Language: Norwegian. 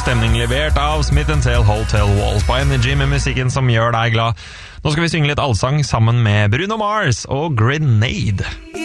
stemning levert av Smith & Tell Hotel Walls på Energy med musikken som gjør deg glad. Nå skal vi synge litt allsang sammen med Bruno Mars og Grenade.